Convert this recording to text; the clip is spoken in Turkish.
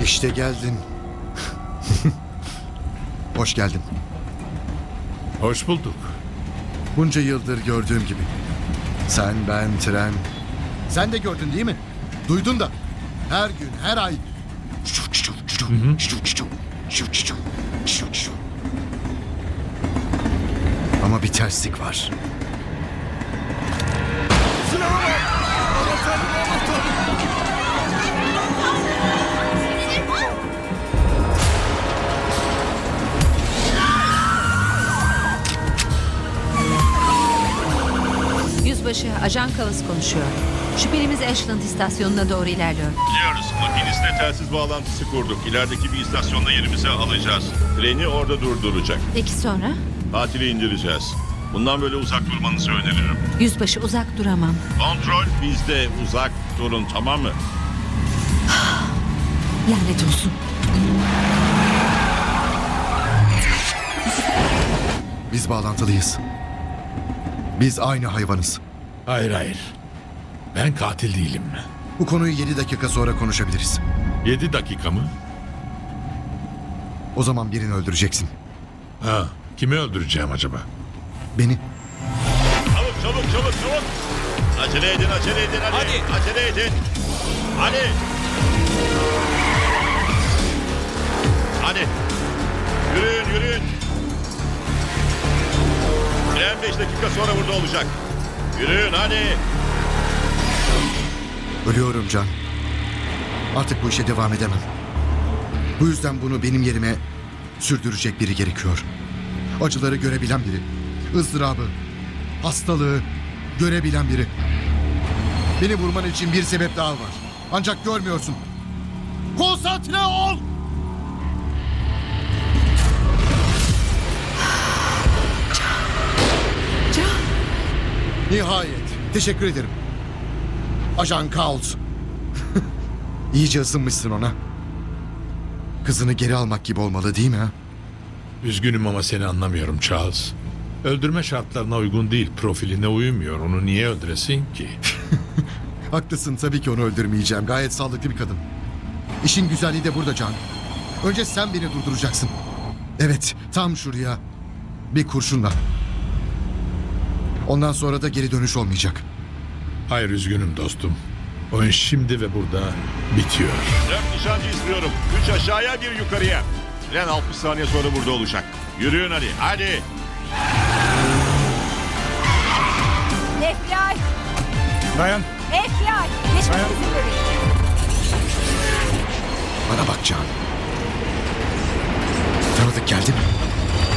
İşte geldin. Hoş geldin. Hoş bulduk. Bunca yıldır gördüğüm gibi. Sen, ben, tren. Sen de gördün değil mi? Duydun da. Her gün, her ay. Ama bir terslik var. Yüzbaşı, Ajan Kavas konuşuyor. Şüphelimiz Ashland istasyonuna doğru ilerliyor. Biliyoruz. Makinistle telsiz bağlantısı kurduk. İlerideki bir istasyonda yerimizi alacağız. Treni orada durduracak. Peki sonra? Tatili indireceğiz. Bundan böyle uzak durmanızı öneririm. Yüzbaşı, uzak duramam. Kontrol bizde, uzak durun, tamam mı? Lanet olsun. Biz bağlantılıyız. Biz aynı hayvanız. Hayır. Ben katil değilim. Bu konuyu 7 dakika sonra konuşabiliriz. 7 dakika mı? O zaman birini öldüreceksin. Ha, kimi öldüreceğim acaba? Beni. Çabuk. Acele edin hadi. Acele edin. Hadi. Yürüyün. Tren 5 dakika sonra burada olacak. Yürüyün hadi. Ölüyorum Can. Artık bu işe devam edemem. Bu yüzden bunu benim yerime sürdürecek biri gerekiyor. Acıları görebilen biri. ızdırabı, hastalığı görebilen biri. Beni vurman için bir sebep daha var. Ancak görmüyorsun. Konsantre ol! Can! Nihayet. Teşekkür ederim. Ajan Kaos. İyice ısınmışsın ona. Kızını geri almak gibi olmalı değil mi ha? Üzgünüm ama seni anlamıyorum Charles. Öldürme şartlarına uygun değil, profiline uymuyor. Onu niye öldüresin ki? Haklısın, tabii ki onu öldürmeyeceğim. Gayet sağlıklı bir kadın. İşin güzelliği de burada Can. Önce sen beni durduracaksın. Evet, tam şuraya. Bir kurşunla. Ondan sonra da geri dönüş olmayacak. Hayır, üzgünüm dostum. Oyun şimdi ve burada bitiyor. 4 nişancı istiyorum. 3 aşağıya 1 yukarıya. Tren 60 saniye sonra burada olacak. Yürüyün hadi. FBI! Dayan. FBI! Geçmemizi verin. Bana bak Can. Tanıdık geldi mi?